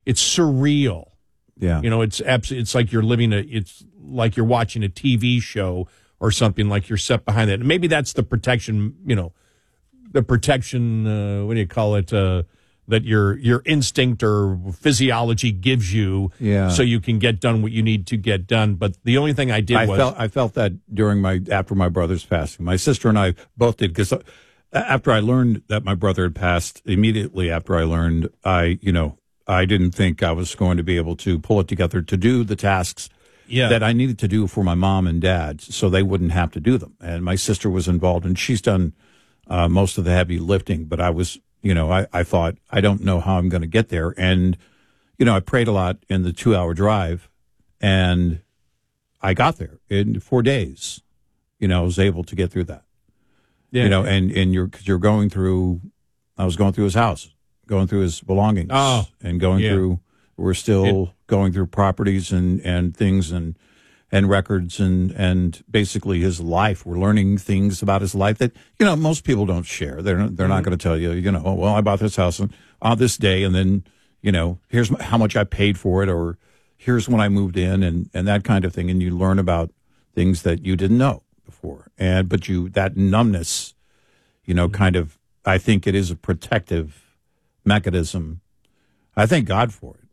it's surreal. Yeah. It's like you're it's like you're watching a TV show or something, like you're set behind that. And maybe that's the protection, what do you call it? That your instinct or physiology gives you, so you can get done what you need to get done. But the only thing I felt that after my brother's passing. My sister and I both did, because after I learned that my brother had passed, immediately after I learned, I didn't think I was going to be able to pull it together to do the tasks that I needed to do for my mom and dad, so they wouldn't have to do them. And my sister was involved, and she's done most of the heavy lifting. But I was, I thought, I don't know how I'm going to get there. And, I prayed a lot in the 2-hour drive, and I got there in 4 days. I was able to get through that. Yeah. Because you're going through, I was going through his house, going through his belongings, and going through, we're still going through properties and things and records and basically his life. We're learning things about his life that, most people don't share. They're not going to tell you, well, I bought this house on this day, and then, here's how much I paid for it, or here's when I moved in, and that kind of thing. And you learn about things that you didn't know before. But that numbness, kind of, I think it is a protective mechanism. I thank God for it.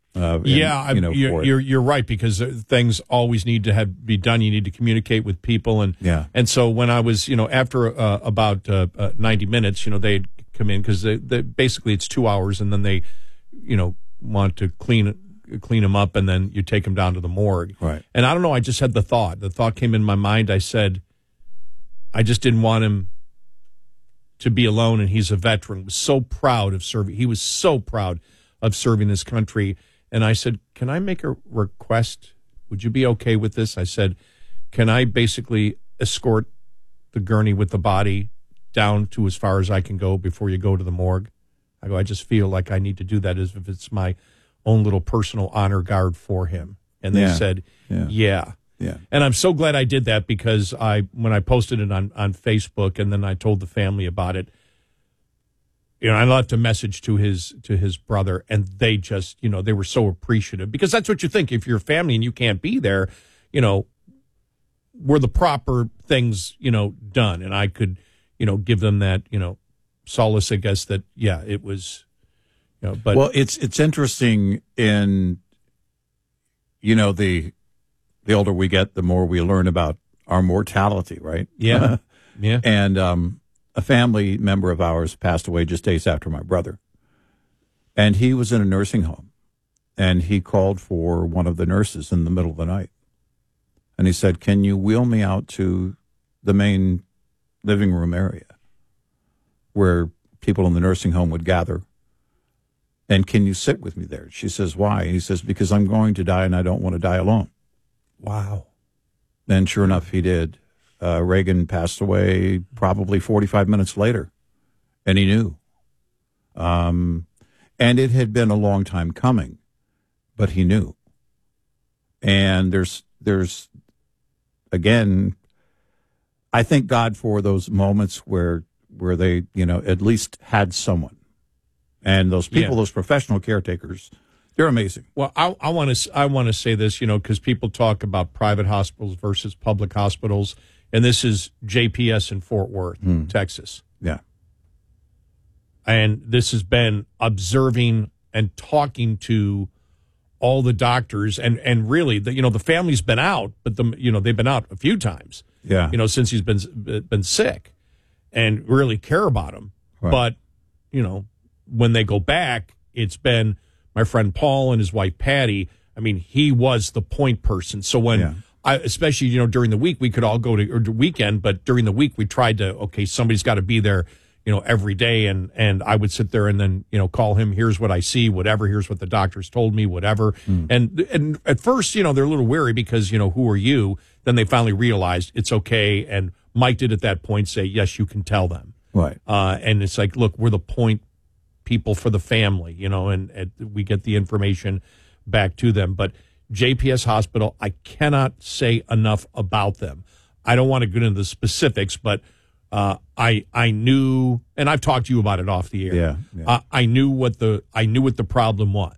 You're right, because things always need to be done. You need to communicate with people, and so when I was, after about 90 minutes, they'd come in, because they basically it's 2 hours, and then they, want to clean them up, and then you take them down to the morgue. Right. And I don't know, I just had the thought came in my mind. I said, I just didn't want him to be alone, and he's a veteran. He was so proud of serving. He was so proud of serving his country. And I said, can I make a request? Would you be okay with this? I said, can I basically escort the gurney with the body down to as far as I can go before you go to the morgue? I go, I just feel like I need to do that as if it's my own little personal honor guard for him. And they said, yeah. And I'm so glad I did that, because when I posted it on Facebook, and then I told the family about it, I left a message to his brother, and they just, they were so appreciative, because that's what you think. If you're family and you can't be there, were the proper things, done. And I could, give them that, solace, I guess, that, it was, but. Well, it's interesting the older we get, the more we learn about our mortality, right? Yeah. Yeah. And, a family member of ours passed away just days after my brother. And he was in a nursing home. And he called for one of the nurses in the middle of the night. And he said, can you wheel me out to the main living room area where people in the nursing home would gather? And can you sit with me there? She says, why? He says, because I'm going to die, and I don't want to die alone. Wow. And sure enough, he did. Reagan passed away probably 45 minutes later, and he knew. And it had been a long time coming, but he knew. And there's again, I thank God for those moments where they, at least had someone. And those people, those professional caretakers, they're amazing. Well, I want to say this, because people talk about private hospitals versus public hospitals. And this is JPS in Fort Worth, Texas. Yeah. And this has been observing and talking to all the doctors, and really, the family's been out, but they've been out a few times. Yeah. Since he's been sick, and really care about him. Right. But when they go back, it's been my friend Paul and his wife Patty. I mean, he was the point person. So when especially, during the week, we could all go to, or the weekend, but during the week, we tried to, somebody's got to be there, every day. And I would sit there and then, call him, here's what I see, whatever, here's what the doctors told me, whatever. And at first, they're a little wary because, who are you? Then they finally realized it's okay. And Mike did at that point say, yes, you can tell them. Right. And it's like, look, we're the point people for the family, and we get the information back to them. But JPS Hospital, I cannot say enough about them. I don't want to get into the specifics, but I knew, and I've talked to you about it off the air. Yeah. I knew what the problem was,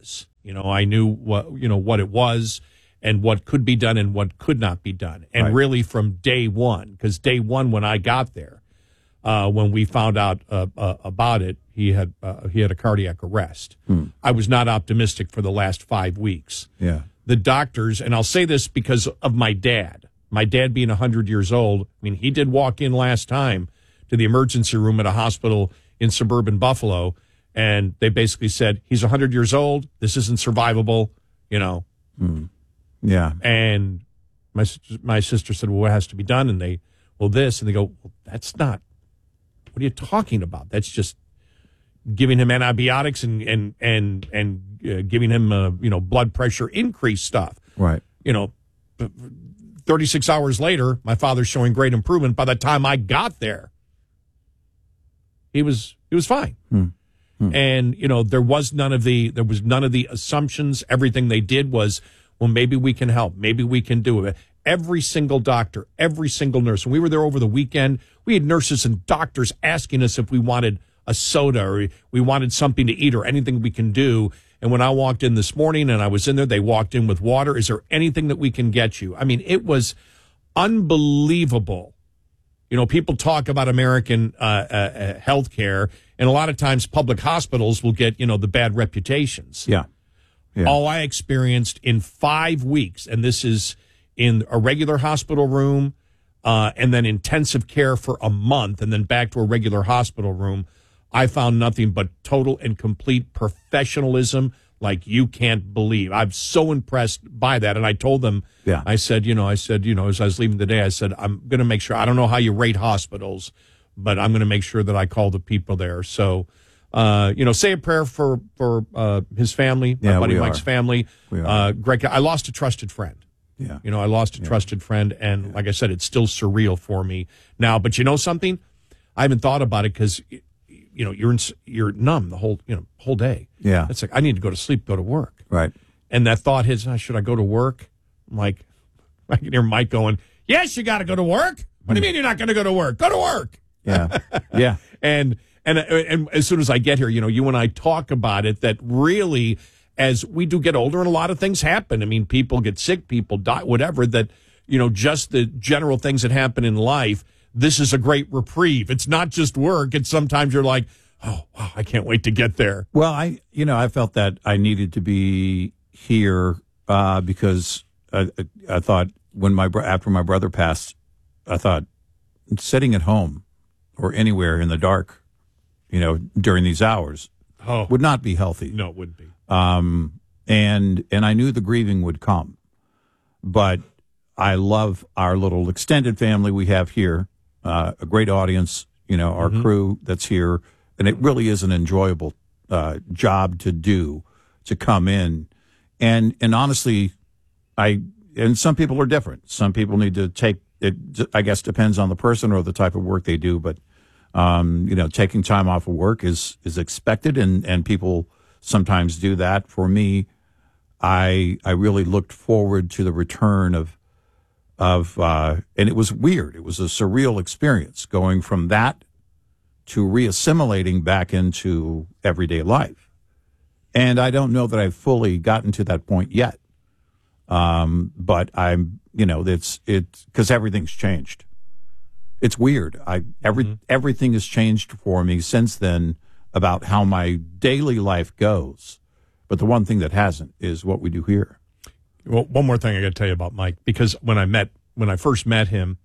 I knew what it was and what could be done and what could not be done. And Right. really from day one, because day one when I got there, when we found out about it, he had a cardiac arrest. I was not optimistic for the last 5 weeks. Yeah. The doctors, and I'll say this because of my dad being 100 years old. I mean, he did walk in last time to the emergency room at a hospital in suburban Buffalo, and they basically said, he's 100 years old. This isn't survivable, Yeah. And my sister said, well, what has to be done? And they go, well, that's not, what are you talking about? That's just giving him antibiotics and giving him, blood pressure increase stuff. Right. 36 hours later, my father's showing great improvement. By the time I got there, he was fine. And, there was none of the assumptions. Everything they did was, well, maybe we can help. Maybe we can do it. Every single doctor, every single nurse. When we were there over the weekend, we had nurses and doctors asking us if we wanted a soda or we wanted something to eat or anything we can do. And when I walked in this morning and I was in there, they walked in with water. Is there anything that we can get you? I mean, it was unbelievable. People talk about American health care, and a lot of times public hospitals will get, the bad reputations. Yeah. Yeah. All I experienced in 5 weeks, and this is in a regular hospital room, and then intensive care for a month, and then back to a regular hospital room, I found nothing but total and complete professionalism like you can't believe. I'm so impressed by that. And I told them, Yeah. I said, as I was leaving today, I said, I'm going to make sure, I don't know how you rate hospitals, but I'm going to make sure that I call the people there. So, say a prayer for his family, my Yeah, buddy we Mike's are. family. We are. Greg, I lost a trusted friend. Yeah. I lost a trusted friend, and like I said, it's still surreal for me now. But you know something? I haven't thought about it because, you're numb the whole day. Yeah. It's like, I need to go to sleep, go to work. Right. And that thought hits, should I go to work? I'm like, I can hear Mike going, yes, you got to go to work. What do you mean you're not going to go to work? Go to work. Yeah. Yeah. And as soon as I get here, you and I talk about it, that really, as we do get older and a lot of things happen. I mean, people get sick, people die, whatever, that, just the general things that happen in life, this is a great reprieve. It's not just work. It's sometimes you're like, oh, wow, I can't wait to get there. Well, I felt that I needed to be here because I thought after my brother passed, I thought sitting at home or anywhere in the dark, during these hours would not be healthy. No, it wouldn't be. And I knew the grieving would come, but I love our little extended family we have here, a great audience, our crew that's here, and it really is an enjoyable job to do, to come in, and honestly, and some people are different. Some people need to take it. I guess depends on the person or the type of work they do, but taking time off of work is expected, and people sometimes do that. For me, I really looked forward to the return of and it was weird. It was a surreal experience going from that to reassimilating back into everyday life. And I don't know that I've fully gotten to that point yet. But I'm, it's because everything's changed. It's weird. Everything has changed for me since then about how my daily life goes. But the one thing that hasn't is what we do here. Well, one more thing I got to tell you about Mike, because when I first met him,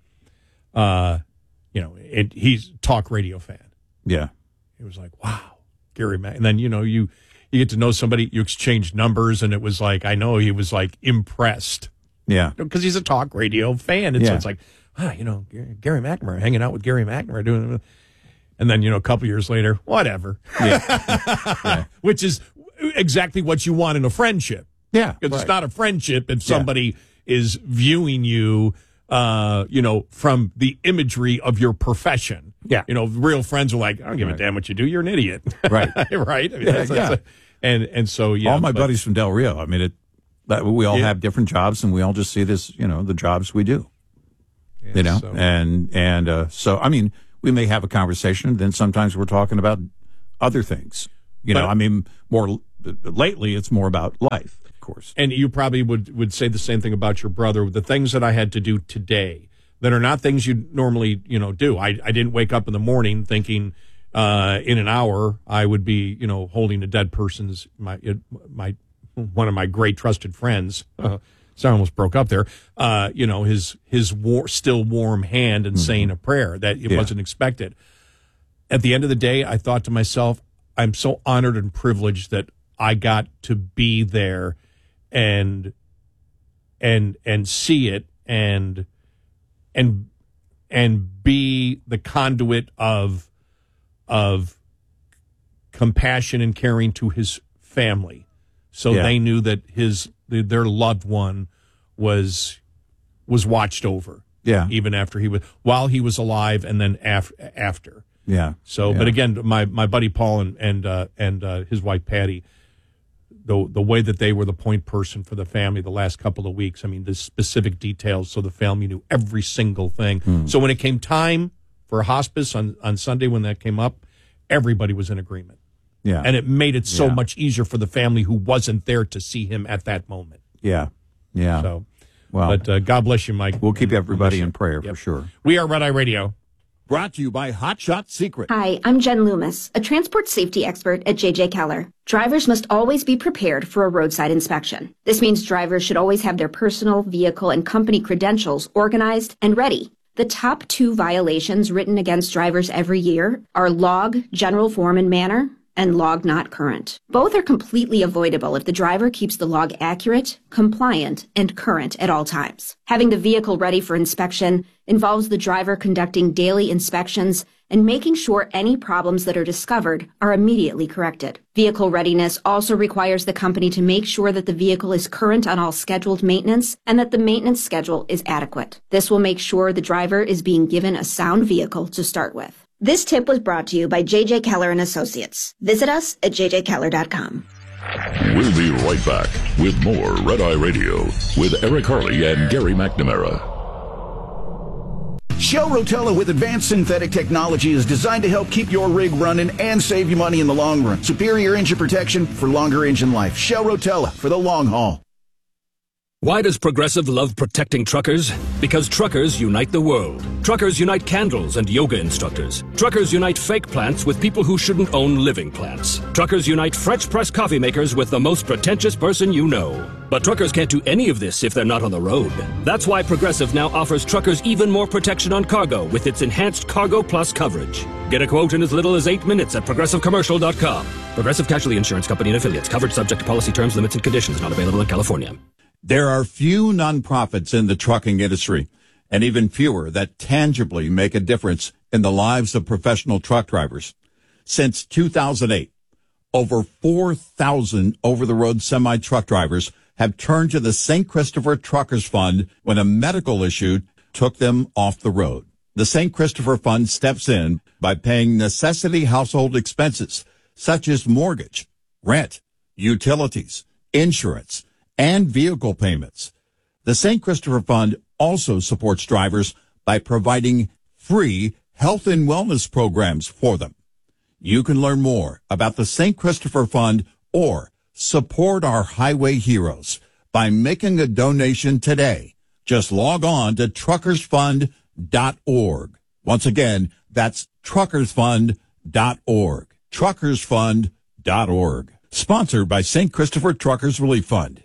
he's a talk radio fan. Yeah. It was like, wow, Gary Mack. And then, you get to know somebody, you exchange numbers, and it was like, I know he was like impressed. Yeah. Because he's a talk radio fan. And so it's like, Gary McNamara, hanging out with Gary McNamara doing, and then, a couple years later, whatever. Yeah. Which is exactly what you want in a friendship. Yeah. Because it's not a friendship if somebody is viewing you, from the imagery of your profession. Yeah. Real friends are like, I don't give a damn what you do. You're an idiot. Right. Right. I mean, Yeah. And so, yeah. All my buddies from Del Rio, I mean, we all have different jobs, and we all just see this, the jobs we do. Yeah, So I mean, we may have a conversation, then sometimes we're talking about other things. I mean, more lately it's more about life, of course. And you probably would say the same thing about your brother. The things that I had to do today that are not things you normally, do. I didn't wake up in the morning thinking in an hour I would be, holding a dead person's, one of my great trusted friends. So I almost broke up there. His still warm hand and saying a prayer that it wasn't expected. At the end of the day, I thought to myself, I'm so honored and privileged that I got to be there and see it and be the conduit of compassion and caring to his family. So they knew that their loved one was watched over. Yeah. Even after while he was alive and then after. Yeah. So, but again, my buddy Paul and his wife Patty, the way that they were the point person for the family the last couple of weeks, I mean, the specific details, so the family knew every single thing. So when it came time for hospice on Sunday, when that came up, everybody was in agreement. Yeah. And it made it so much easier for the family who wasn't there to see him at that moment. Yeah. Yeah. So, but God bless you, Mike. We'll keep everybody in prayer for sure. We are Red Eye Radio. Brought to you by Hot Shot Secret. Hi, I'm Jen Loomis, a transport safety expert at JJ Keller. Drivers must always be prepared for a roadside inspection. This means drivers should always have their personal, vehicle, and company credentials organized and ready. The top 2 violations written against drivers every year are log, general form and manner, and log not current. Both are completely avoidable if the driver keeps the log accurate, compliant, and current at all times. Having the vehicle ready for inspection involves the driver conducting daily inspections and making sure any problems that are discovered are immediately corrected. Vehicle readiness also requires the company to make sure that the vehicle is current on all scheduled maintenance and that the maintenance schedule is adequate. This will make sure the driver is being given a sound vehicle to start with. This tip was brought to you by JJ Keller and Associates. Visit us at jjkeller.com. We'll be right back with more Red Eye Radio with Eric Harley and Gary McNamara. Shell Rotella with advanced synthetic technology is designed to help keep your rig running and save you money in the long run. Superior engine protection for longer engine life. Shell Rotella for the long haul. Why does Progressive love protecting truckers? Because truckers unite the world. Truckers unite candles and yoga instructors. Truckers unite fake plants with people who shouldn't own living plants. Truckers unite French press coffee makers with the most pretentious person you know. But truckers can't do any of this if they're not on the road. That's why Progressive now offers truckers even more protection on cargo with its enhanced Cargo Plus coverage. Get a quote in as little as 8 minutes at ProgressiveCommercial.com. Progressive Casualty Insurance Company and Affiliates. Coverage subject to policy terms, limits, and conditions. Not available in California. There are few nonprofits in the trucking industry, and even fewer that tangibly make a difference in the lives of professional truck drivers. Since 2008, over 4,000 over-the-road semi-truck drivers have turned to the St. Christopher Truckers Fund when a medical issue took them off the road. The St. Christopher Fund steps in by paying necessity household expenses such as mortgage, rent, utilities, insurance, and vehicle payments. The St. Christopher Fund also supports drivers by providing free health and wellness programs for them. You can learn more about the St. Christopher Fund or support our highway heroes by making a donation today. Just log on to truckersfund.org. Once again, that's truckersfund.org. Truckersfund.org. Sponsored by St. Christopher Truckers Relief Fund.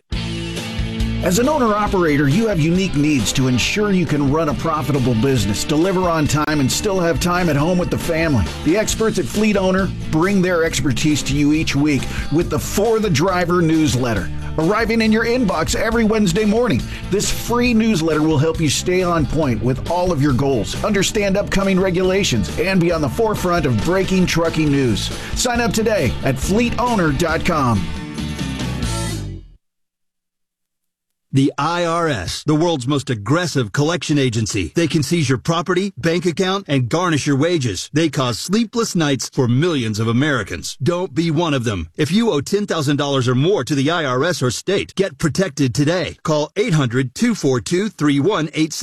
As an owner-operator, you have unique needs to ensure you can run a profitable business, deliver on time, and still have time at home with the family. The experts at Fleet Owner bring their expertise to you each week with the For the Driver newsletter, arriving in your inbox every Wednesday morning. This free newsletter will help you stay on point with all of your goals, understand upcoming regulations, and be on the forefront of breaking trucking news. Sign up today at fleetowner.com. The IRS, the world's most aggressive collection agency. They can seize your property, bank account, and garnish your wages. They cause sleepless nights for millions of Americans. Don't be one of them. If you owe $10,000 or more to the IRS or state, get protected today. Call 800-242-3186.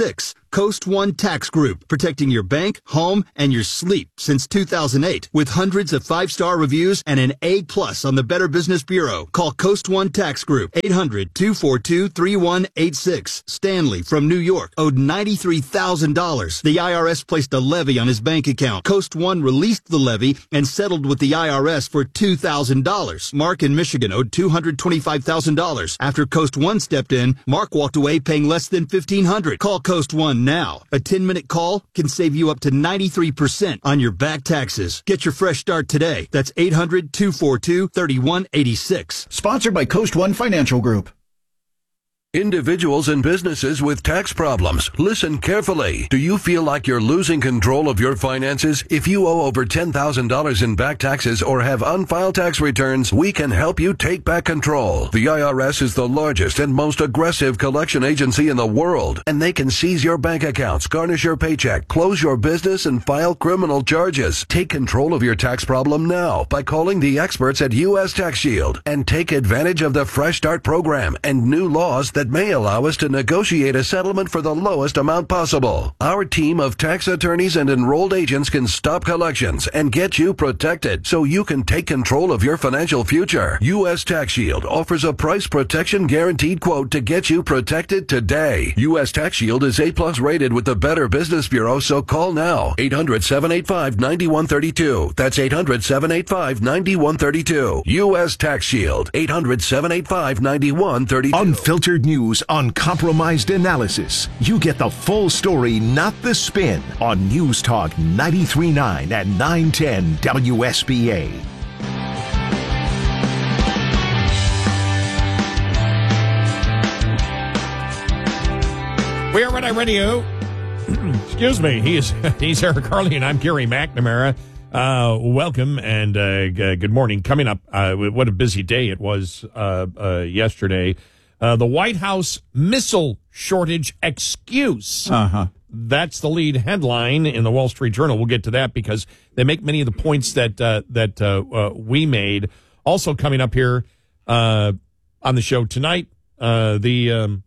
Coast One Tax Group, protecting your bank, home, and your sleep since 2008. With hundreds of 5-star reviews and an A+ on the Better Business Bureau. Call Coast One Tax Group, 800-242-3186. Stanley from New York owed $93,000. The IRS placed a levy on his bank account. Coast One released the levy and settled with the IRS for $2,000. Mark in Michigan owed $225,000. After Coast One stepped in, Mark walked away paying less than $1,500. Call Coast One now. A 10-minute call can save you up to 93% on your back taxes. Get your fresh start today. That's 800-242-3186. Sponsored by Coast One Financial Group. Individuals and businesses with tax problems, listen carefully. Do you feel like you're losing control of your finances? If you owe over $10,000 in back taxes or have unfiled tax returns, we can help you take back control. The IRS is the largest and most aggressive collection agency in the world, and they can seize your bank accounts, garnish your paycheck, close your business, and file criminal charges. Take control of your tax problem now by calling the experts at U.S. Tax Shield and take advantage of the Fresh Start program and new laws that may allow us to negotiate a settlement for the lowest amount possible. Our team of tax attorneys and enrolled agents can stop collections and get you protected so you can take control of your financial future. U.S. Tax Shield offers a price protection guaranteed quote to get you protected today. U.S. Tax Shield is A+ rated with the Better Business Bureau, so call now. 800-785-9132. That's 800-785-9132. U.S. Tax Shield. 800-785-9132. Unfiltered news, uncompromised analysis. You get the full story, not the spin, on News Talk 93.9 and 910 WSBA. We are Red Eye Radio. Excuse me. He's Eric Harley, and I'm Gary McNamara. Welcome and good morning. Coming up, what a busy day it was yesterday. The White House missile shortage excuse. That's the lead headline in the Wall Street Journal. We'll get to that because they make many of the points that we made. Also coming up here on the show tonight, Fauci.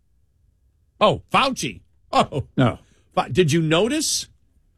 Oh, no. Did you notice?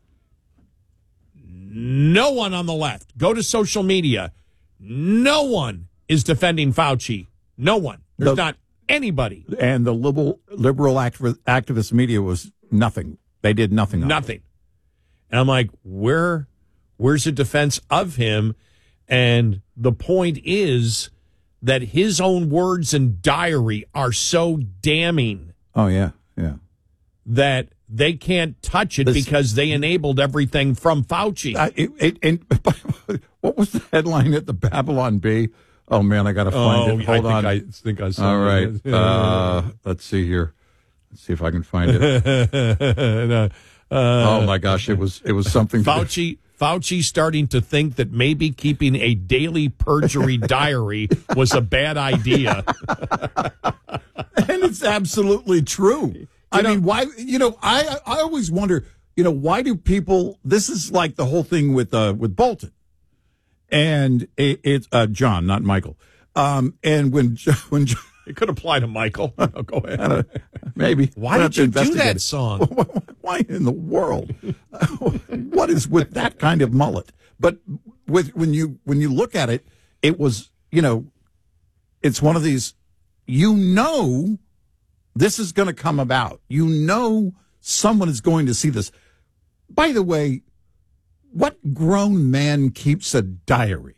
No one on the left. Go to social media. No one is defending Fauci. No one. There's not anybody. And the liberal activist media was nothing. They did nothing. Nothing. And I'm like, where's the defense of him? And the point is that his own words and diary are so damning. Oh, yeah, yeah. That they can't touch it because they enabled everything from Fauci. What was the headline at the Babylon Bee? Oh, man, I got to find it. Hold on. I think I saw it. All right. Let's see here. Let's see if I can find it. Oh, my gosh. It was something. Fauci starting to think that maybe keeping a daily perjury diary was a bad idea. And it's absolutely true. I mean, why? I always wonder, why do people? This is like the whole thing with Bolton, and it's John, not Michael. And when it could apply to Michael. Go ahead. Maybe. Why did you do that song? Why in the world? What is with that kind of mullet? But when you look at it, it was it's one of these. This is going to come about. Someone is going to see this. By the way, what grown man keeps a diary?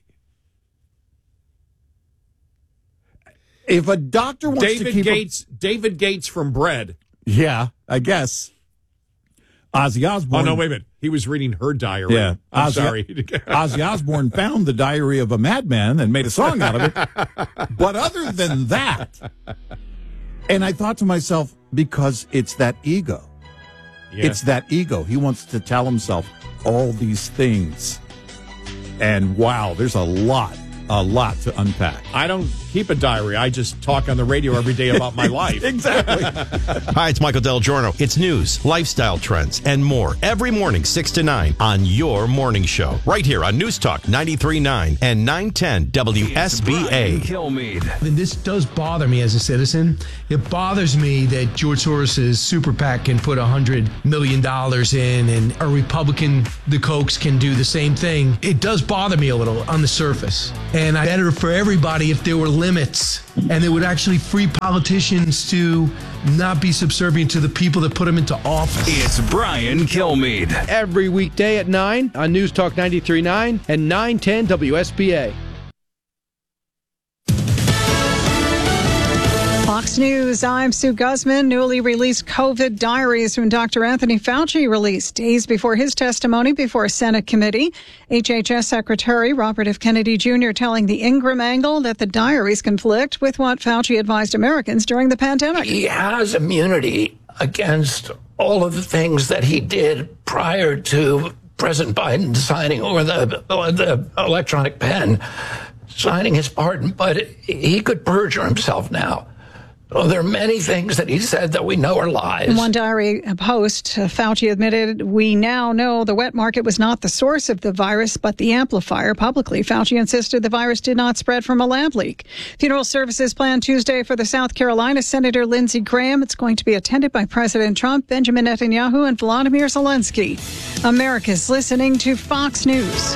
If a doctor wants to keep David Gates from Bread. Yeah, I guess. Ozzy Osbourne. Oh, no, wait a minute. He was reading her diary. Yeah. I'm sorry. Ozzy Osbourne found the diary of a madman and made a song out of it. But other than that, and I thought to myself, because it's that ego. Yeah. It's that ego. He wants to tell himself all these things. And wow, there's a lot to unpack. I don't keep a diary. I just talk on the radio every day about my life. Exactly. Hi, it's Michael Del Giorno. It's news, lifestyle trends, and more every morning, 6 to 9 on your morning show. Right here on News Talk 93.9 and 910 WSBA. And this does bother me as a citizen. It bothers me that George Soros' super PAC can put $100 million in, and a Republican, the Kochs, can do the same thing. It does bother me a little on the surface. And I'd better for everybody if there were limits and they would actually free politicians to not be subservient to the people that put them into office. It's Brian Kilmeade. Every weekday at 9 on News Talk 93.9 and 910 WSBA. Fox News, I'm Sue Guzman. Newly released COVID diaries from Dr. Anthony Fauci released days before his testimony before a Senate committee. HHS Secretary Robert F. Kennedy Jr. telling the Ingram angle that the diaries conflict with what Fauci advised Americans during the pandemic. He has immunity against all of the things that he did prior to President Biden signing, or the electronic pen signing his pardon, but he could perjure himself now. Well, there are many things that he said that we know are lies. In one diary post, Fauci admitted, "We now know the wet market was not the source of the virus, but the amplifier." Publicly, Fauci insisted the virus did not spread from a lab leak. Funeral services planned Tuesday for the South Carolina Senator Lindsey Graham. It's going to be attended by President Trump, Benjamin Netanyahu, and Volodymyr Zelensky. America's listening to Fox News.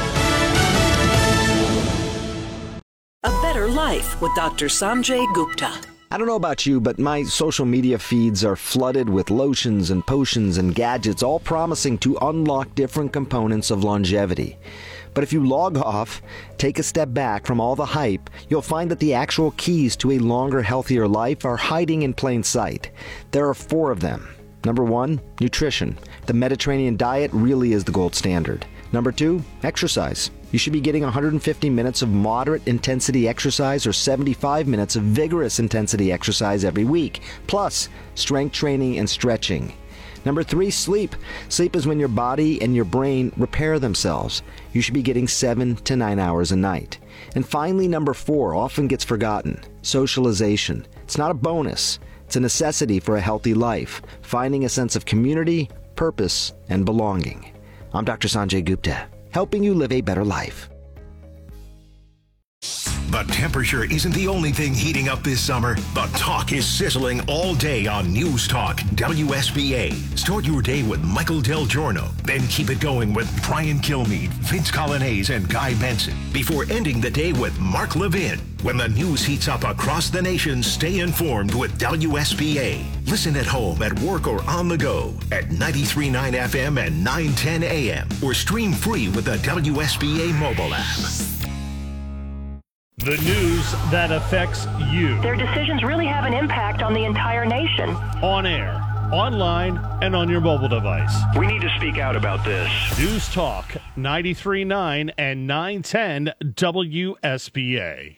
A Better Life with Dr. Sanjay Gupta. I don't know about you, but my social media feeds are flooded with lotions and potions and gadgets, all promising to unlock different components of longevity. But if you log off, take a step back from all the hype, you'll find that the actual keys to a longer, healthier life are hiding in plain sight. There are 4 of them. Number 1, nutrition. The Mediterranean diet really is the gold standard. Number 2, exercise. You should be getting 150 minutes of moderate intensity exercise or 75 minutes of vigorous intensity exercise every week, plus strength training and stretching. Number 3, sleep. Sleep is when your body and your brain repair themselves. You should be getting 7 to 9 hours a night. And finally, number 4 often gets forgotten: socialization. It's not a bonus. It's a necessity for a healthy life, finding a sense of community, purpose, and belonging. I'm Dr. Sanjay Gupta, helping you live a better life. The temperature isn't the only thing heating up this summer. The talk is sizzling all day on News Talk WSBA. Start your day with Michael Del Giorno, then keep it going with Brian Kilmeade, Vince Colonnese, and Guy Benson, before ending the day with Mark Levin. When the news heats up across the nation, stay informed with WSBA. Listen at home, at work, or on the go at 93.9 FM and 910 AM, or stream free with the WSBA mobile app. The news that affects you. Their decisions really have an impact on the entire nation. On air, online, and on your mobile device. We need to speak out about this. News Talk 93.9 and 910 WSBA.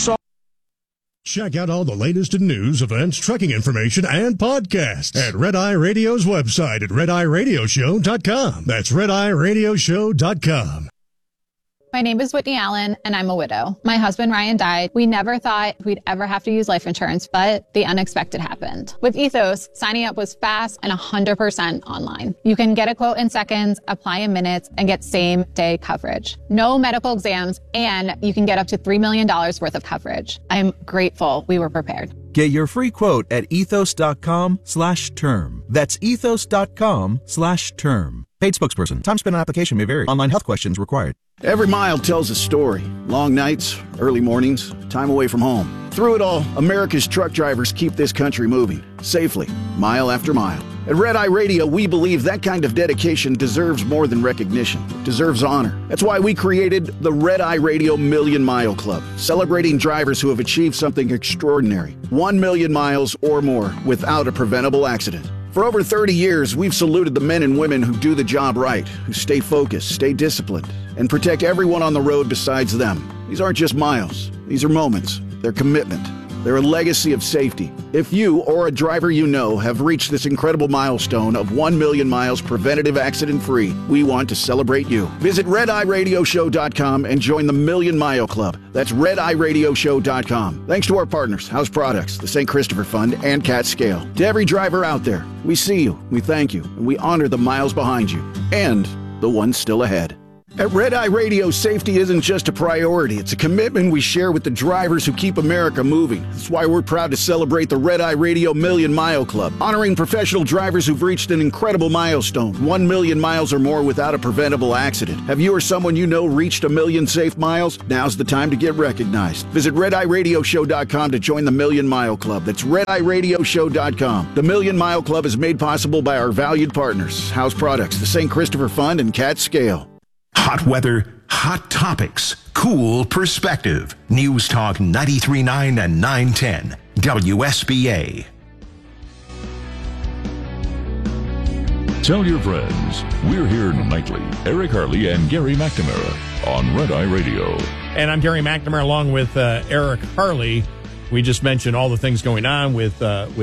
Check out all the latest in news, events, trucking information, and podcasts at Red Eye Radio's website at RedEyeRadioshow.com. That's RedEyeRadioshow.com. My name is Whitney Allen, and I'm a widow. My husband, Ryan, died. We never thought we'd ever have to use life insurance, but the unexpected happened. With Ethos, signing up was fast and 100% online. You can get a quote in seconds, apply in minutes, and get same-day coverage. No medical exams, and you can get up to $3 million worth of coverage. I'm grateful we were prepared. Get your free quote at ethos.com/term. That's ethos.com/term. Paid spokesperson. Time spent on application may vary. Online health questions required. Every mile tells a story. Long nights, early mornings, time away from home. Through it all, America's truck drivers keep this country moving, safely, mile after mile. At Red Eye Radio, we believe that kind of dedication deserves more than recognition. It deserves honor. That's why we created the Red Eye Radio Million Mile Club, celebrating drivers who have achieved something extraordinary. 1 million miles or more without a preventable accident. For over 30 years, we've saluted the men and women who do the job right, who stay focused, stay disciplined, and protect everyone on the road besides them. These aren't just miles. These are moments. They're commitment. They're a legacy of safety. If you or a driver you know have reached this incredible milestone of 1 million miles preventative accident-free, we want to celebrate you. Visit RedEyeRadioShow.com and join the Million Mile Club. That's RedEyeRadioShow.com. Thanks to our partners, House Products, the St. Christopher Fund, and Cat Scale. To every driver out there, we see you, we thank you, and we honor the miles behind you and the ones still ahead. At Red Eye Radio, safety isn't just a priority. It's a commitment we share with the drivers who keep America moving. That's why we're proud to celebrate the Red Eye Radio Million Mile Club, honoring professional drivers who've reached an incredible milestone, 1 million miles or more without a preventable accident. Have you or someone you know reached 1 million safe miles? Now's the time to get recognized. Visit RedEyeRadioShow.com to join the Million Mile Club. That's RedEyeRadioShow.com. The Million Mile Club is made possible by our valued partners, House Products, the St. Christopher Fund, and Cat Scale. Hot weather, hot topics, cool perspective. News Talk 93.9 and 910 WSBA. Tell your friends, we're here nightly. Eric Harley and Gary McNamara on Red Eye Radio. And I'm Gary McNamara along with Eric Harley. We just mentioned all the things going on with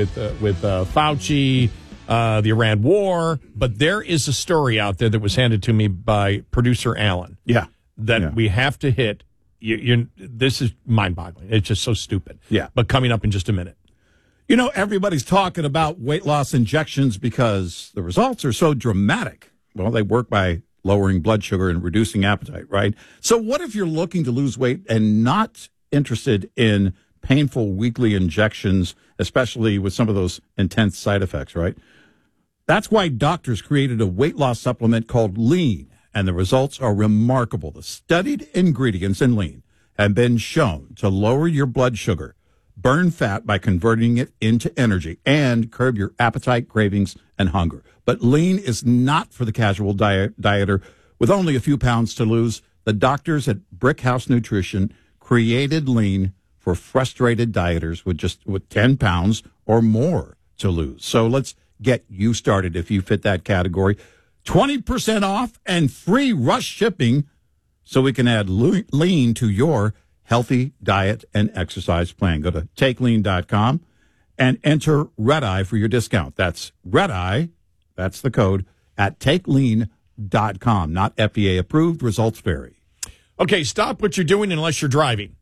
Fauci, the Iran war, but there is a story out there that was handed to me by producer Alan. Yeah. That we have to hit. This is mind-boggling. It's just so stupid. Yeah. But coming up in just a minute. You know, everybody's talking about weight loss injections because the results are so dramatic. Well, they work by lowering blood sugar and reducing appetite, right? So what if you're looking to lose weight and not interested in painful weekly injections, especially with some of those intense side effects, right? That's why doctors created a weight loss supplement called Lean, and the results are remarkable. The studied ingredients in Lean have been shown to lower your blood sugar, burn fat by converting it into energy, and curb your appetite, cravings, and hunger. But Lean is not for the casual dieter with only a few pounds to lose. The doctors at Brickhouse Nutrition created Lean for frustrated dieters with 10 pounds or more to lose. So let's get you started if you fit that category. 20% off and free rush shipping so we can add Lean to your healthy diet and exercise plan. Go to takelean.com and enter Red Eye for your discount. That's Red Eye, that's the code, at takelean.com. Not FDA approved. Results vary. Okay, stop what you're doing unless you're driving.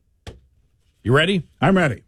You ready? I'm ready.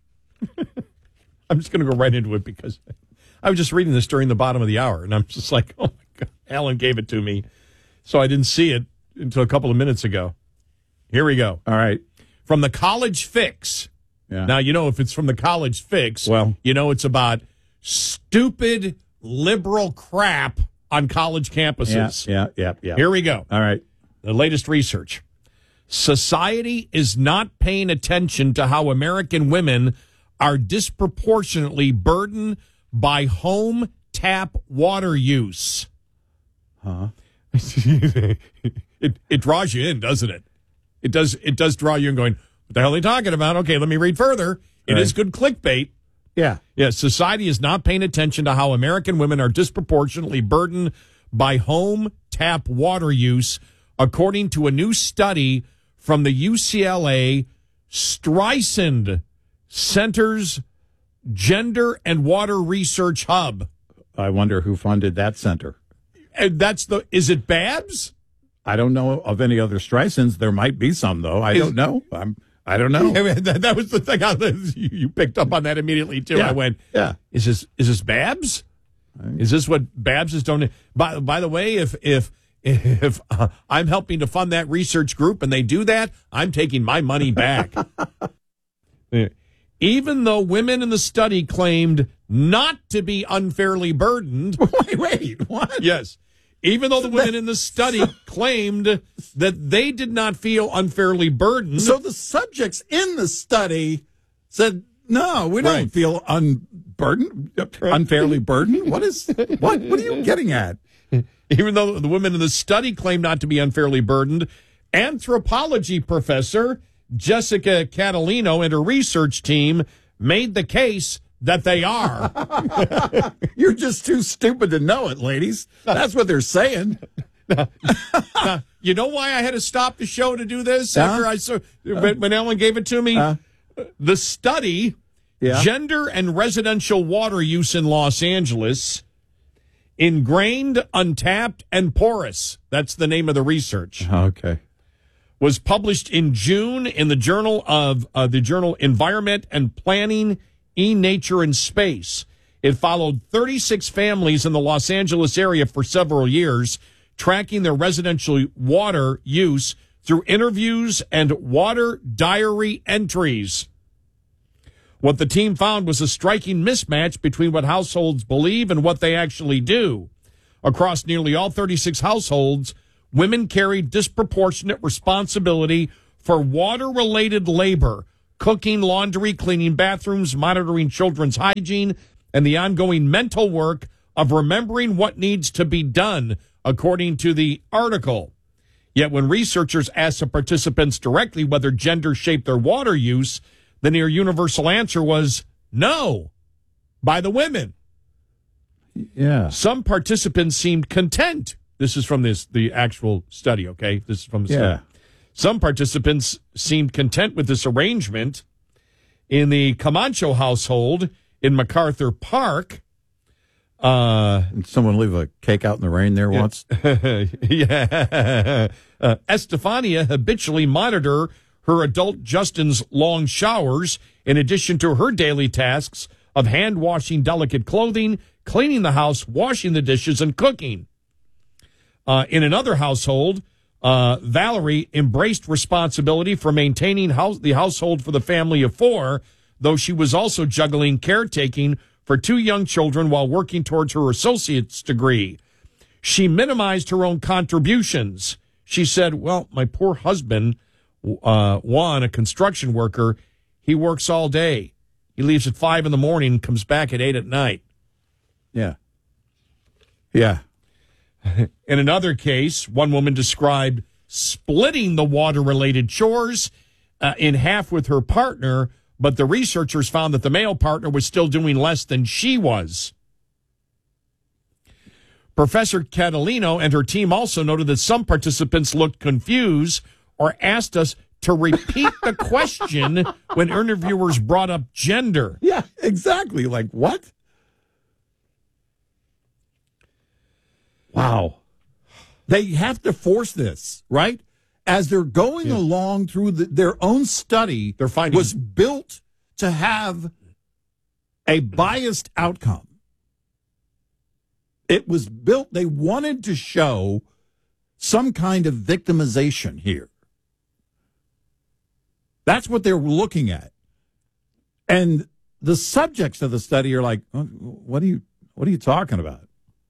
I'm just going to go right into it because I was just reading this during the bottom of the hour, and I'm just like, oh, my God. Alan gave it to me, so I didn't see it until a couple of minutes ago. Here we go. All right. From the College Fix. Yeah. Now, you know, if it's from the College Fix, well, you know it's about stupid liberal crap on college campuses. Yeah. Here we go. All right. The latest research. Society is not paying attention to how American women are disproportionately burdened by home tap water use. Huh? It draws you in, doesn't it? It does draw you in going, what the hell are they talking about? Okay, let me read further. It is good clickbait. Yeah. Yeah, society is not paying attention to how American women are disproportionately burdened by home tap water use, according to a new study from the UCLA Streisand Center's Gender and Water Research Hub. I wonder who funded that center. And is it Babs? I don't know of any other Streisands. There might be some, though. I don't know. I don't know. That was the thing. You picked up on that immediately, too. Yeah. I went, yeah. Is this Babs? Is this what Babs is doing? By the way, if I'm helping to fund that research group and they do that, I'm taking my money back. Even though women in the study claimed not to be unfairly burdened. Wait, what? Yes. Even though the women in the study claimed that they did not feel unfairly burdened. So the subjects in the study said, no, we don't feel unfairly burdened. What are you getting at? Even though the women in the study claimed not to be unfairly burdened, anthropology professor Jessica Catalino and her research team made the case that they are. You're just too stupid to know it, ladies. That's what they're saying. Now, you know why I had to stop the show to do this after I saw when Ellen gave it to me? The study Yeah. Gender and residential water use in Los Angeles. Ingrained, untapped, and porous. That's the name of the research. Okay. Was published in June in the journal Environment and Planning, Nature and Space. It followed 36 families in the Los Angeles area for several years, tracking their residential water use through interviews and water diary entries. What the team found was a striking mismatch between what households believe and what they actually do. Across nearly all 36 households, women carried disproportionate responsibility for water-related labor, cooking, laundry, cleaning bathrooms, monitoring children's hygiene, and the ongoing mental work of remembering what needs to be done, according to the article. Yet when researchers asked the participants directly whether gender shaped their water use, the near universal answer was no, by the women. Yeah. Some participants seemed content. This is from the actual study, okay? This is from the study. Some participants seemed content with this arrangement. In the Camacho household in MacArthur Park, Did someone leave a cake out in the rain there once? Yeah. Estefania habitually monitored her adult Justin's long showers, in addition to her daily tasks of hand washing delicate clothing, cleaning the house, washing the dishes, and cooking. In another household, Valerie embraced responsibility for maintaining the household for the family of four, though she was also juggling caretaking for two young children while working towards her associate's degree. She minimized her own contributions. She said, well, my poor husband, Juan, a construction worker, he works all day. He leaves at 5 a.m, comes back at 8 p.m. Yeah. Yeah. In another case, one woman described splitting the water-related chores in half with her partner, but the researchers found that the male partner was still doing less than she was. Professor Catalino and her team also noted that some participants looked confused or asked us to repeat the question when interviewers brought up gender. Yeah, exactly. Like, what? Wow. They have to force this, right? As they're going along through their own study, they're finding was built to have a biased outcome. It was built, they wanted to show some kind of victimization here. That's what they were looking at. And the subjects of the study are like, what are you talking about?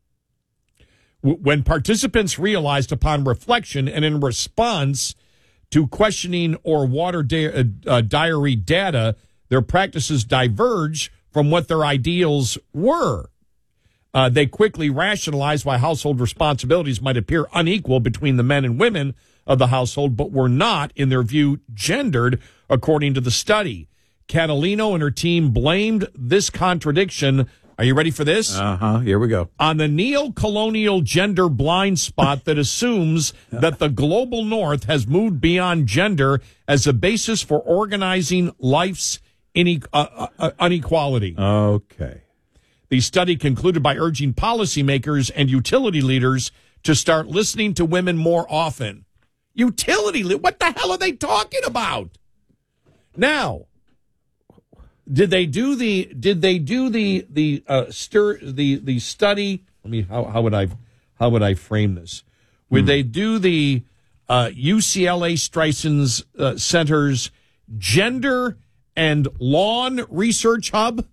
When participants realized upon reflection and in response to questioning or water diary data, their practices diverge from what their ideals were. They quickly rationalized why household responsibilities might appear unequal between the men and women of the household, but were not, in their view, gendered, according to the study. Catalino and her team blamed this contradiction. Are you ready for this? Here we go. On the neo-colonial gender blind spot that assumes that the global north has moved beyond gender as a basis for organizing life's inequality. Okay. The study concluded by urging policymakers and utility leaders to start listening to women more often. What the hell are they talking about? Now, did they do the study? I mean, how would I frame this? Would they do the UCLA Streisand Center's Gender and Lawn Research Hub?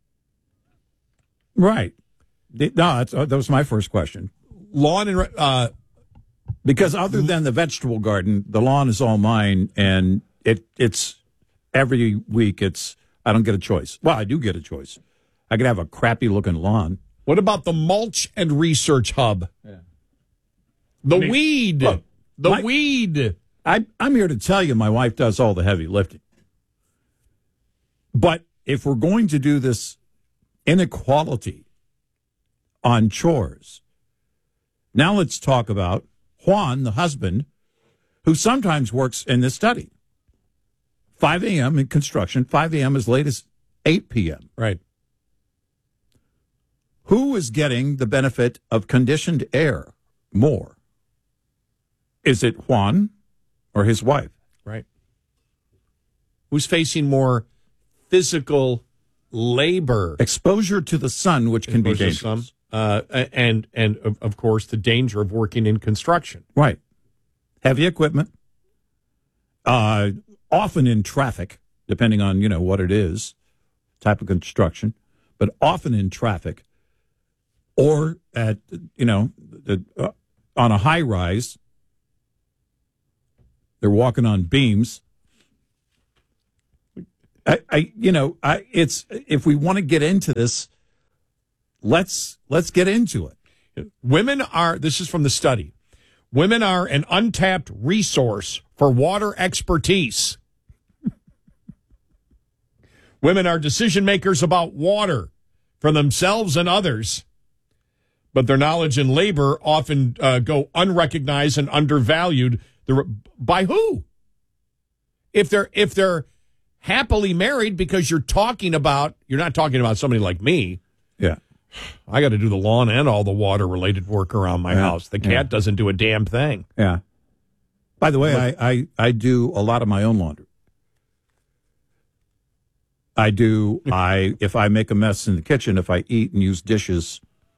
Right. No, that was my first question. Lawn and because other than the vegetable garden, the lawn is all mine, and it's every week. I don't get a choice. Well, I do get a choice. I could have a crappy looking lawn. What about the Mulch and Research Hub? Yeah. Weed. Look, weed. I'm here to tell you my wife does all the heavy lifting. But if we're going to do this inequality on chores, now let's talk about Juan, the husband, who sometimes works in this study. 5 a.m. in construction, 5 a.m. as late as 8 p.m. Right. Who is getting the benefit of conditioned air more? Is it Juan or his wife? Right. Who's facing more physical labor? Exposure to the sun, which can be Exposure to dangerous. And of course, the danger of working in construction. Right. Heavy equipment, often in traffic, depending on, what it is, type of construction, but often in traffic, or at, on a high rise, they're walking on beams. It's, if we want to get into this, let's get into it. Women are, this is from the study, women are an untapped resource for water expertise. Women are decision makers about water for themselves and others, but their knowledge and labor often go unrecognized and undervalued. By who? If they're happily married, because you're not talking about somebody like me. Yeah. I got to do the lawn and all the water related work around my house. The cat doesn't do a damn thing. Yeah. By the way, I do a lot of my own laundry. If I make a mess in the kitchen, if I eat and use dishes,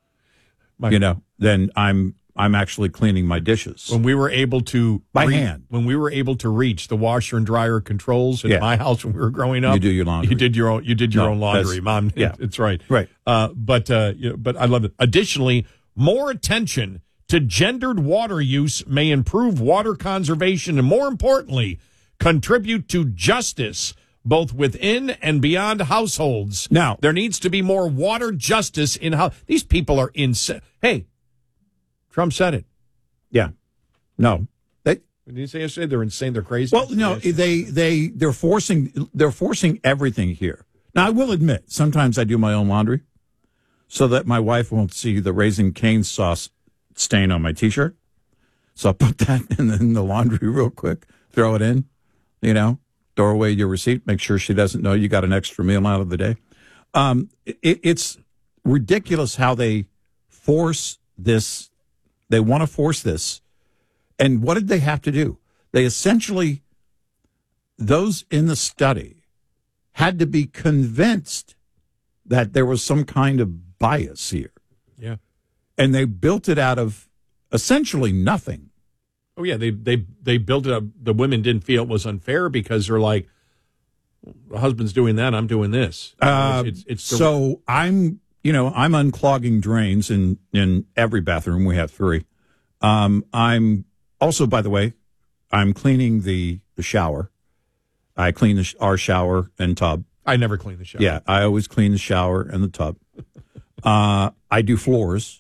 then I'm actually cleaning my dishes. When we were able to by hand, when we were able to reach the washer and dryer controls in my house when we were growing up, you do your laundry. You did your own laundry, Mom. Yeah, it's right. Right. But I love it. Additionally, more attention to gendered water use may improve water conservation and, more importantly, contribute to justice both within and beyond households. Now, there needs to be more water justice in how these people are insane. Hey, Trump said it. Yeah. No. Did you say yesterday they're insane? They're crazy. Well, no, they're forcing everything here. Now, I will admit, sometimes I do my own laundry so that my wife won't see the Raising Cane's sauce stain on my T-shirt. So I'll put that in the laundry real quick, throw it in, throw away your receipt, make sure she doesn't know you got an extra meal out of the day. It's ridiculous how they force this. They want to force this. And what did they have to do? They essentially, those in the study had to be convinced that there was some kind of bias here. Yeah. And they built it out of essentially nothing. Oh, yeah. They built it up. The women didn't feel it was unfair because they're like, the husband's doing that, I'm doing this. So I'm unclogging drains in every bathroom. We have 3. I'm also, by the way, I'm cleaning the shower. I clean our shower and tub. I never clean the shower. Yeah, I always clean the shower and the tub. I do floors.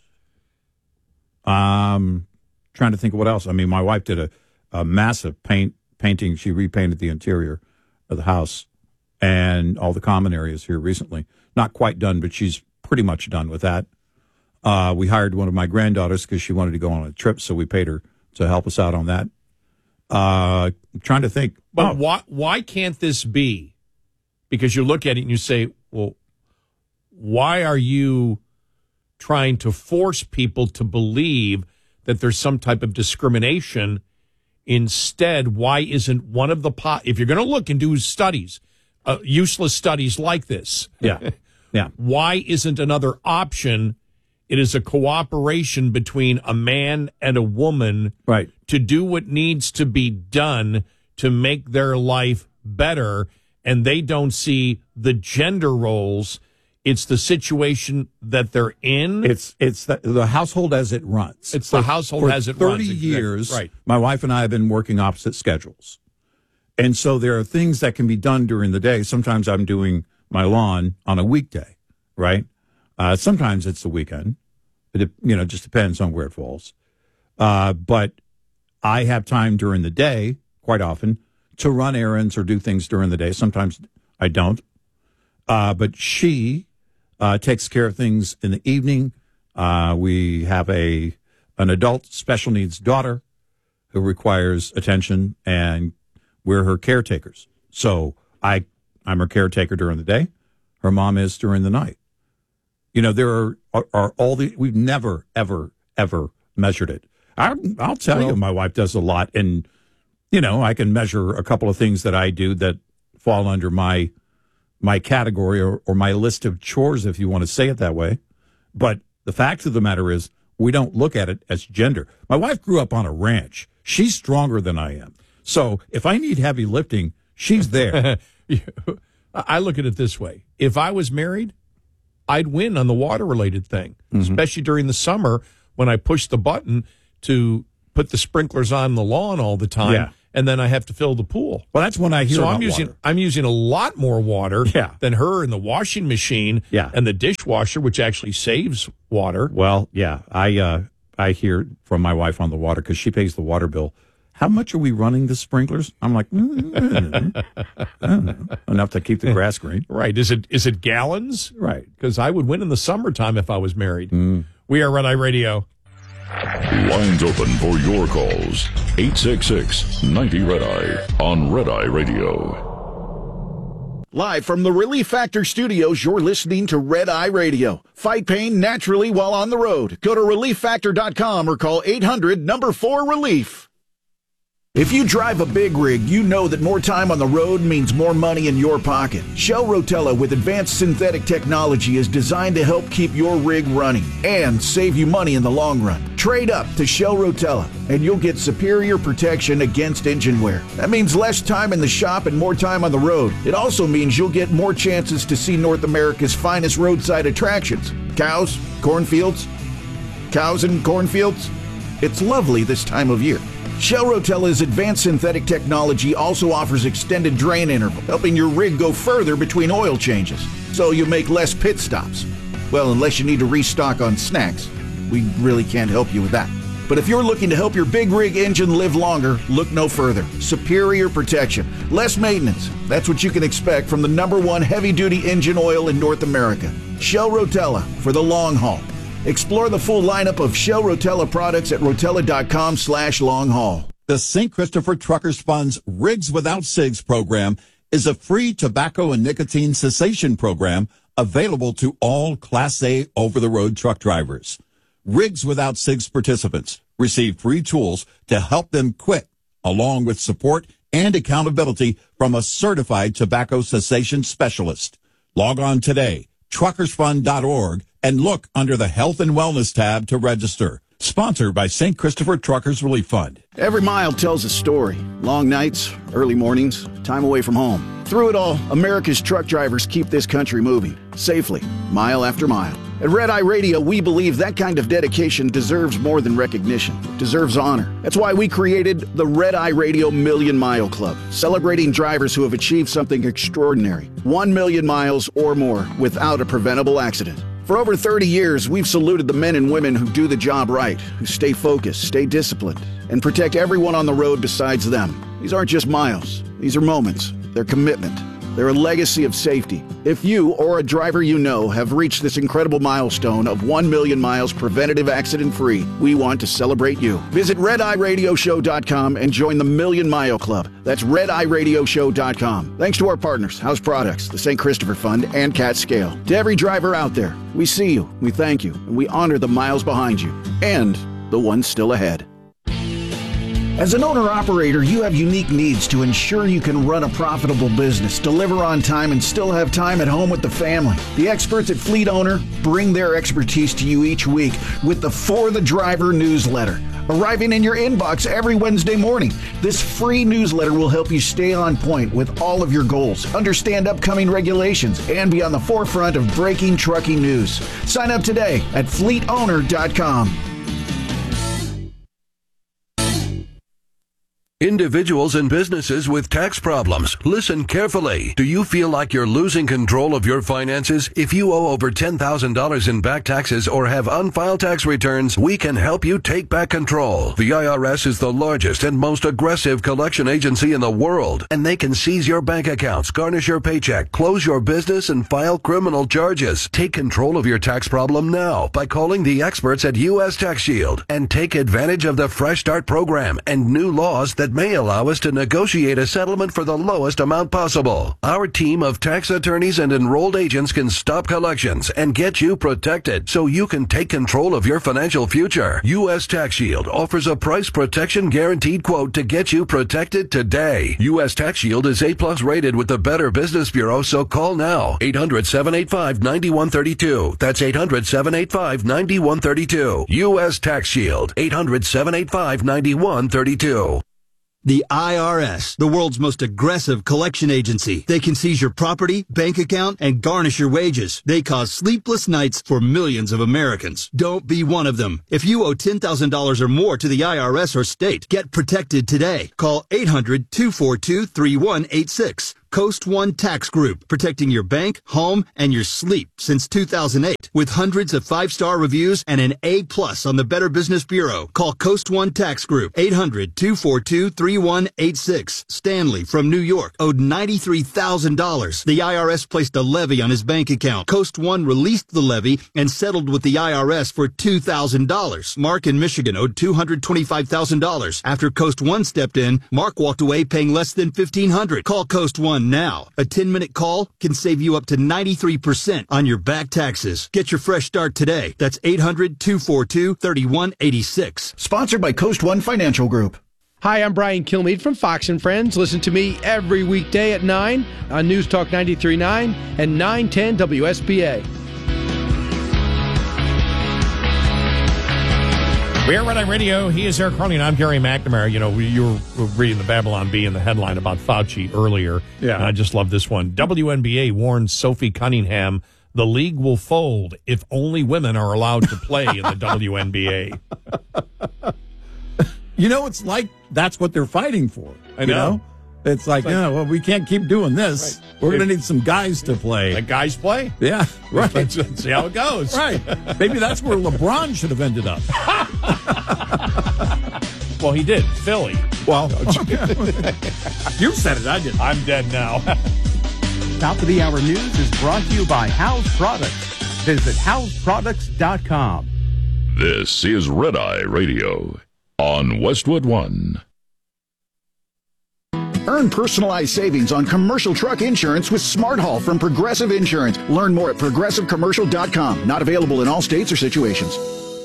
Trying to think of what else. I mean, my wife did a massive painting. She repainted the interior of the house and all the common areas here recently. Not quite done, but she's pretty much done with that. We hired one of my granddaughters because she wanted to go on a trip, so we paid her to help us out on that. I'm trying to think. But why can't this be? Because you look at it and you say, well, why are you trying to force people to believe that there's some type of discrimination? Instead, why isn't one of the if you're going to look and do studies, useless studies like this, yeah, why isn't another option? It is a cooperation between a man and a woman, right, to do what needs to be done to make their life better, and they don't see the gender roles. It's the situation that they're in. It's the household as it runs. It's the household as it runs. 30 years, right. My wife and I have been working opposite schedules. And so there are things that can be done during the day. Sometimes I'm doing my lawn on a weekday, right? Sometimes it's the weekend. It just depends on where it falls. But I have time during the day, quite often, to run errands or do things during the day. Sometimes I don't. But she takes care of things in the evening. We have an adult special needs daughter who requires attention, and we're her caretakers. So I'm her caretaker during the day. her mom is during the night. You know, there are all the, we've never, ever, ever measured it. I'll tell you, my wife does a lot. And, you know, I can measure a couple of things that I do that fall under my category or my list of chores, if you want to say it that way. But the fact of the matter is, we don't look at it as gender. My wife grew up on a ranch. She's stronger than I am. So if I need heavy lifting, she's there. I look at it this way. If I was married, I'd win on the water-related thing, especially during the summer when I push the button to put the sprinklers on the lawn all the time, and then I have to fill the pool. Well, that's when I hear about water. I'm using a lot more water than her in the washing machine and the dishwasher, which actually saves water. Well, yeah, I hear from my wife on the water because she pays the water bill. How much are we running the sprinklers? I'm like, I don't know. Enough to keep the grass green. Right. Is it gallons? Right. Because I would win in the summertime if I was married. We are Red Eye Radio. Lines open for your calls. 866-90-RED-EYE on Red Eye Radio. Live from the Relief Factor Studios, you're listening to Red Eye Radio. Fight pain naturally while on the road. Go to ReliefFactor.com or call 800-4RELIEF. If you drive a big rig, you know that more time on the road means more money in your pocket. Shell Rotella with advanced synthetic technology is designed to help keep your rig running and save you money in the long run. Trade up to Shell Rotella and you'll get superior protection against engine wear. That means less time in the shop and more time on the road. It also means you'll get more chances to see North America's finest roadside attractions. Cows, cornfields, cows and cornfields. It's lovely this time of year. Shell Rotella's advanced synthetic technology also offers extended drain interval, helping your rig go further between oil changes, so you make less pit stops. Well, unless you need to restock on snacks. We really can't help you with that. But if you're looking to help your big rig engine live longer, look no further. Superior protection, less maintenance. That's what you can expect from the #1 heavy-duty engine oil in North America. Shell Rotella for the long haul. Explore the full lineup of Shell Rotella products at rotella.com/long haul. The St. Christopher Truckers Fund's Rigs Without Cigs program is a free tobacco and nicotine cessation program available to all Class A over-the-road truck drivers. Rigs Without Cigs participants receive free tools to help them quit, along with support and accountability from a certified tobacco cessation specialist. Log on today, truckersfund.org, and look under the Health and Wellness tab to register. Sponsored by St. Christopher Truckers Relief Fund. Every mile tells a story. Long nights, early mornings, time away from home. Through it all, America's truck drivers keep this country moving, safely, mile after mile. At Red Eye Radio, we believe that kind of dedication deserves more than recognition. It deserves honor. That's why we created the Red Eye Radio Million Mile Club, celebrating drivers who have achieved something extraordinary. 1 million miles or more without a preventable accident. For over 30 years, we've saluted the men and women who do the job right, who stay focused, stay disciplined, and protect everyone on the road besides them. These aren't just miles. These are moments. They're commitment. They're a legacy of safety. If you or a driver you know have reached this incredible milestone of 1 million miles preventative accident-free, we want to celebrate you. Visit RedEyeRadioShow.com and join the Million Mile Club. That's RedEyeRadioShow.com. Thanks to our partners, House Products, the St. Christopher Fund, and Cat Scale. To every driver out there, we see you, we thank you, and we honor the miles behind you and the ones still ahead. As an owner-operator, you have unique needs to ensure you can run a profitable business, deliver on time, and still have time at home with the family. The experts at Fleet Owner bring their expertise to you each week with the For the Driver newsletter, arriving in your inbox every Wednesday morning. This free newsletter will help you stay on point with all of your goals, understand upcoming regulations, and be on the forefront of breaking trucking news. Sign up today at fleetowner.com. Individuals and businesses with tax problems, listen carefully. Do you feel like you're losing control of your finances? If you owe over $10,000 in back taxes or have unfiled tax returns, we can help you take back control. The IRS is the largest and most aggressive collection agency in the world, and they can seize your bank accounts, garnish your paycheck, close your business, and file criminal charges. Take control of your tax problem now by calling the experts at U.S. Tax Shield and take advantage of the Fresh Start program and new laws that may allow us to negotiate a settlement for the lowest amount possible. Our team of tax attorneys and enrolled agents can stop collections and get you protected so you can take control of your financial future. U.S. Tax Shield offers a price protection guaranteed quote to get you protected today. U.S. Tax Shield is A+ rated with the Better Business Bureau, so call now. 800-785-9132. That's 800-785-9132. U.S. Tax Shield. 800-785-9132. The IRS, the world's most aggressive collection agency. They can seize your property, bank account, and garnish your wages. They cause sleepless nights for millions of Americans. Don't be one of them. If you owe $10,000 or more to the IRS or state, get protected today. Call 800-242-3186. Coast One Tax Group, protecting your bank, home, and your sleep since 2008. With hundreds of 5-star reviews and an A+ on the Better Business Bureau. Call Coast One Tax Group, 800-242-3186. Stanley from New York owed $93,000. The IRS placed a levy on his bank account. Coast One released the levy and settled with the IRS for $2,000. Mark in Michigan owed $225,000. After Coast One stepped in, Mark walked away paying less than $1,500. Call Coast One now. A 10-minute call can save you up to 93% on your back taxes. Get your fresh start today. That's 800-242-3186. Sponsored by Coast One Financial Group. Hi, I'm Brian Kilmeade from Fox & Friends. Listen to me every weekday at 9 on News Talk 93.9 and 910 WSBA. We're Red Eye Radio. He is Eric Harley, and I'm Gary McNamara. You know, you were reading the Babylon Bee in the headline about Fauci earlier. Yeah. And I just love this one. WNBA warns Sophie Cunningham the league will fold if only women are allowed to play in the WNBA. You know, it's like that's what they're fighting for. I know. You know? It's like, no, well, we can't keep doing this. Right. We're going to need some guys to play. Let guys play? Yeah, right. Let's see how it goes. Right. Maybe that's where LeBron should have ended up. Well, he did. Philly. Well, you said it. I didn't. I'm dead now. Top of the Hour News is brought to you by House Products. Visit houseproducts.com. This is Red Eye Radio on Westwood One. Earn personalized savings on commercial truck insurance with Smart Haul from Progressive Insurance. Learn more at progressivecommercial.com. Not available in all states or situations.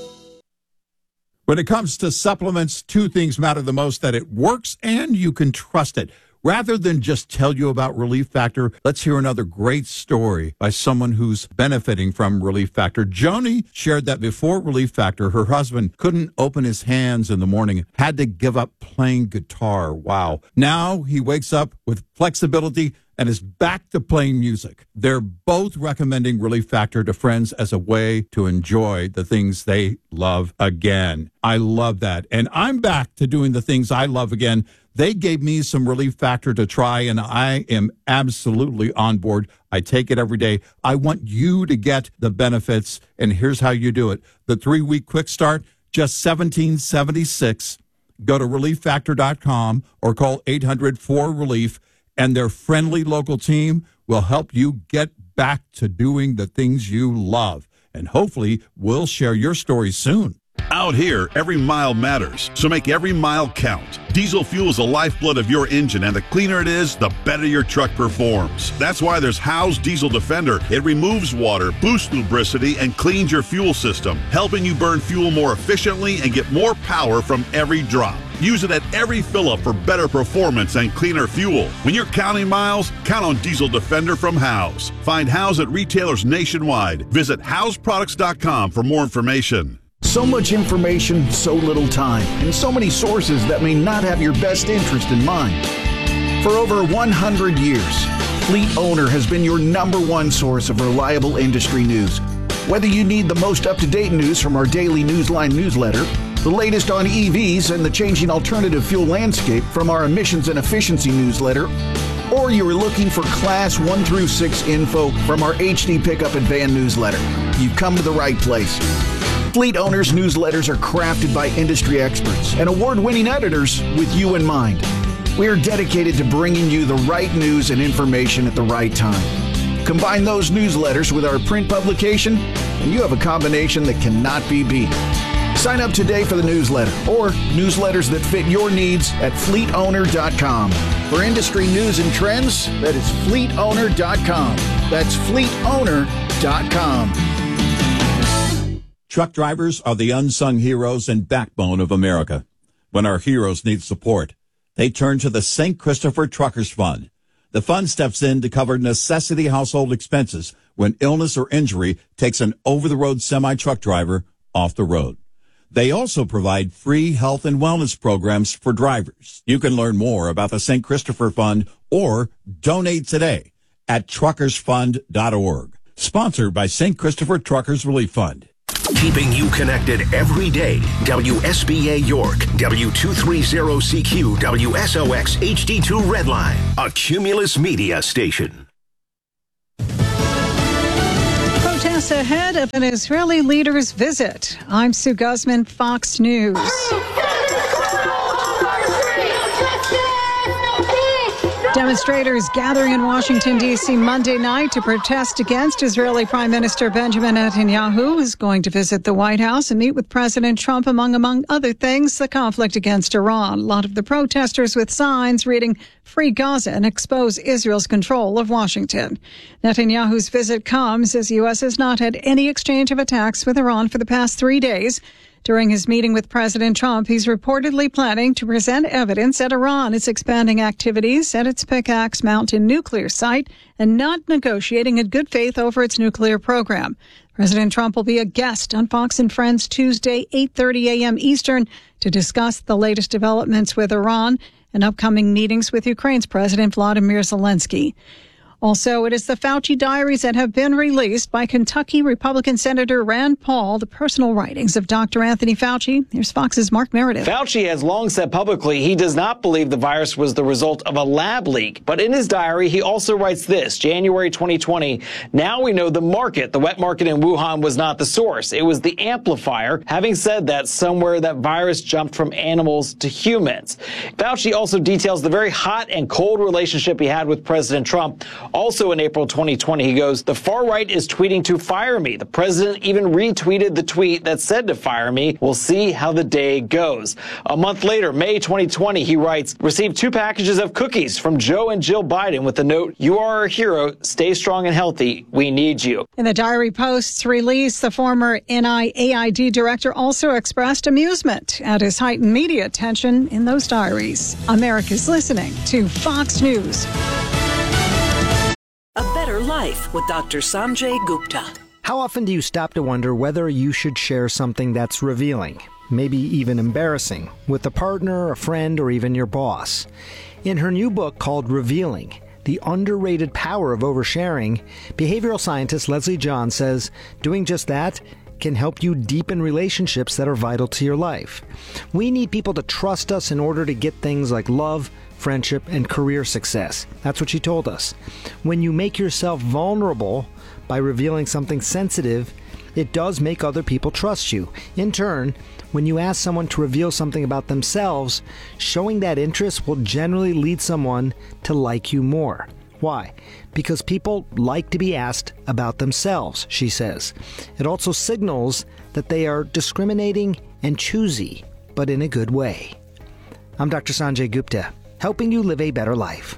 When it comes to supplements, two things matter the most: that it works and you can trust it. Rather than just tell you about Relief Factor, let's hear another great story by someone who's benefiting from Relief Factor. Joni shared that before Relief Factor, her husband couldn't open his hands in the morning, had to give up playing guitar. Wow. Now he wakes up with flexibility and is back to playing music. They're both recommending Relief Factor to friends as a way to enjoy the things they love again. I love that. And I'm back to doing the things I love again. They gave me some Relief Factor to try, and I am absolutely on board. I take it every day. I want you to get the benefits, and here's how you do it. The 3-week quick start, just $17.76. Go to relieffactor.com or call 800-4RELIEF, and their friendly local team will help you get back to doing the things you love. And hopefully, we'll share your story soon. Out here, every mile matters, so make every mile count. Diesel fuel is the lifeblood of your engine, and the cleaner it is, the better your truck performs. That's why there's Howe's Diesel Defender. It removes water, boosts lubricity, and cleans your fuel system, helping you burn fuel more efficiently and get more power from every drop. Use it at every fill-up for better performance and cleaner fuel. When you're counting miles, count on Diesel Defender from Howe's. Find Howe's at retailers nationwide. Visit houseproducts.com for more information. So much information, so little time, and so many sources that may not have your best interest in mind. For over 100 years, Fleet Owner has been your #1 source of reliable industry news. Whether you need the most up-to-date news from our daily Newsline newsletter, the latest on EVs and the changing alternative fuel landscape from our emissions and efficiency newsletter, or you're looking for Class 1 through 6 info from our HD Pickup and Van newsletter, you've come to the right place. Fleet Owners newsletters are crafted by industry experts and award-winning editors with you in mind. We are dedicated to bringing you the right news and information at the right time. Combine those newsletters with our print publication, and you have a combination that cannot be beat. Sign up today for the newsletter or newsletters that fit your needs at fleetowner.com. For industry news and trends, that is fleetowner.com. That's fleetowner.com. Truck drivers are the unsung heroes and backbone of America. When our heroes need support, they turn to the St. Christopher Truckers Fund. The fund steps in to cover necessity household expenses when illness or injury takes an over-the-road semi-truck driver off the road. They also provide free health and wellness programs for drivers. You can learn more about the St. Christopher Fund or donate today at truckersfund.org. Sponsored by St. Christopher Truckers Relief Fund. Keeping you connected every day. WSBA York, W230CQ, WSOX HD2 Redline, a Cumulus Media station. Protests ahead of an Israeli leader's visit. I'm Sue Guzman, Fox News. Demonstrators gathering in Washington, D.C. Monday night to protest against Israeli Prime Minister Benjamin Netanyahu, who's going to visit the White House and meet with President Trump, among other things, the conflict against Iran. A lot of the protesters with signs reading "Free Gaza" and expose Israel's control of Washington. Netanyahu's visit comes as the U.S. has not had any exchange of attacks with Iran for the past 3 days. During his meeting with President Trump, he's reportedly planning to present evidence that Iran is expanding activities at its Pickaxe Mountain nuclear site and not negotiating in good faith over its nuclear program. President Trump will be a guest on Fox and Friends Tuesday, 8:30 a.m. Eastern, to discuss the latest developments with Iran and upcoming meetings with Ukraine's President Vladimir Zelensky. Also, it is the Fauci diaries that have been released by Kentucky Republican Senator Rand Paul, the personal writings of Dr. Anthony Fauci. Here's Fox's Mark Meredith. Fauci has long said publicly he does not believe the virus was the result of a lab leak. But in his diary, he also writes this, January 2020, now we know the market, the wet market in Wuhan, was not the source. It was the amplifier. Having said that, somewhere that virus jumped from animals to humans. Fauci also details the very hot and cold relationship he had with President Trump. Also in April 2020, he goes, the far right is tweeting to fire me. The president even retweeted the tweet that said to fire me. We'll see how the day goes. A month later, May 2020, he writes, received 2 packages of cookies from Joe and Jill Biden with the note, you are our hero. Stay strong and healthy. We need you. In the diary post's release, the former NIAID director also expressed amusement at his heightened media attention in those diaries. America's listening to Fox News. A Better Life with Dr. Sanjay Gupta. How often do you stop to wonder whether you should share something that's revealing, maybe even embarrassing, with a partner, a friend, or even your boss? In her new book called Revealing, The Underrated Power of Oversharing, behavioral scientist Leslie John says doing just that can help you deepen relationships that are vital to your life. We need people to trust us in order to get things like love, friendship, and career success. That's what she told us. When you make yourself vulnerable by revealing something sensitive, it does make other people trust you. In turn, when you ask someone to reveal something about themselves, showing that interest will generally lead someone to like you more. Why? Because people like to be asked about themselves, she says. It also signals that they are discriminating and choosy, but in a good way. I'm Dr. Sanjay Gupta, helping you live a better life.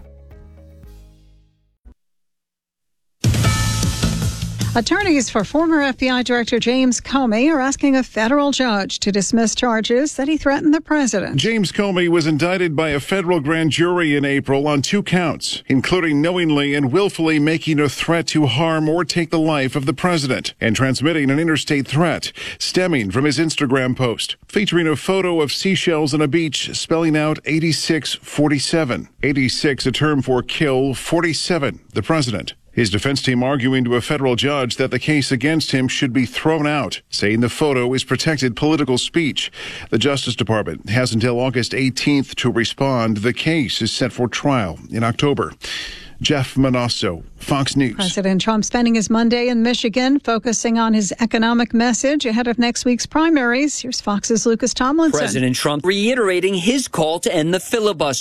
Attorneys for former FBI Director James Comey are asking a federal judge to dismiss charges that he threatened the president. James Comey was indicted by a federal grand jury in April on 2 counts, including knowingly and willfully making a threat to harm or take the life of the president and transmitting an interstate threat stemming from his Instagram post featuring a photo of seashells on a beach spelling out 8647. 86, a term for kill, 47, the president. His defense team arguing to a federal judge that the case against him should be thrown out, saying the photo is protected political speech. The Justice Department has until August 18th to respond. The case is set for trial in October. Jeff Manasso, Fox News. President Trump spending his Monday in Michigan, focusing on his economic message ahead of next week's primaries. Here's Fox's Lucas Tomlinson. President Trump reiterating his call to end the filibuster.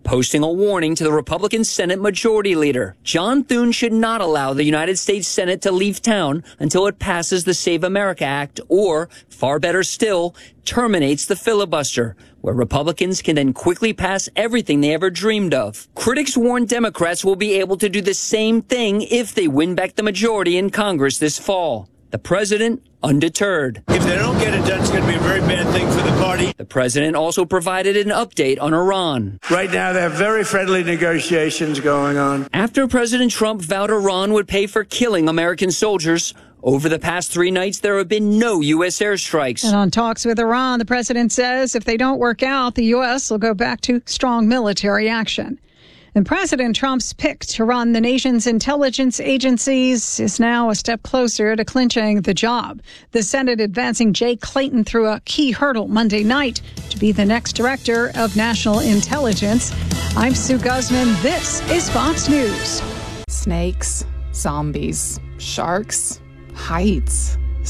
posting a warning to the Republican Senate Majority Leader. John Thune should not allow the United States Senate to leave town until it passes the Save America Act or, far better still, terminates the filibuster, where Republicans can then quickly pass everything they ever dreamed of. Critics warn Democrats will be able to do the same thing if they win back the majority in Congress this fall. The president, undeterred. If they don't get it done, it's going to be a very bad thing for the party. The president also provided an update on Iran. Right now, they have very friendly negotiations going on. After President Trump vowed Iran would pay for killing American soldiers, over the past 3 nights, there have been no U.S. airstrikes. And on talks with Iran, the president says if they don't work out, the U.S. will go back to strong military action. And President Trump's pick to run the nation's intelligence agencies is now a step closer to clinching the job. The Senate advancing Jay Clayton through a key hurdle Monday night to be the next director of national intelligence. I'm Sue Guzman. This is Fox News. Snakes, zombies, sharks, heights.